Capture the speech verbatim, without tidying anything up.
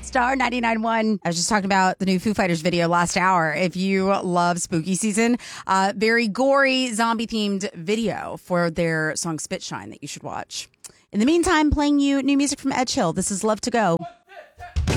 Star ninety-nine point one. I was just talking about the new Foo Fighters video last hour. If you love spooky season, uh, very gory zombie-themed video for their song Spit Shine that you should watch. In the meantime, playing you new music from Edge Hill. This is Love to Go.